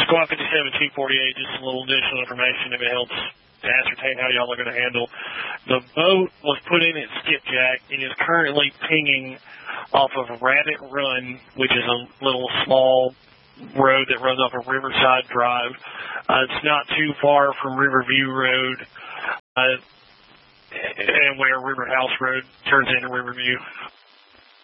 Squad 57-248, just a little additional information if it helps to ascertain how y'all are going to handle. The boat was put in at Skipjack and is currently pinging off of Rabbit Run, which is a little small road that runs off of Riverside Drive. It's not too far from Riverview Road and where River House Road turns into Riverview.